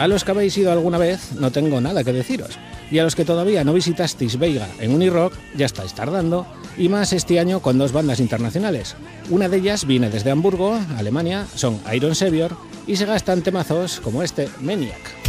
A los que habéis ido alguna vez no tengo nada que deciros, y a los que todavía no visitasteis Veiga en Unirock ya estáis tardando, y más este año con 2 bandas internacionales. Una de ellas viene desde Hamburgo, Alemania, son Iron Savior, y se gastan temazos como este, Maniac.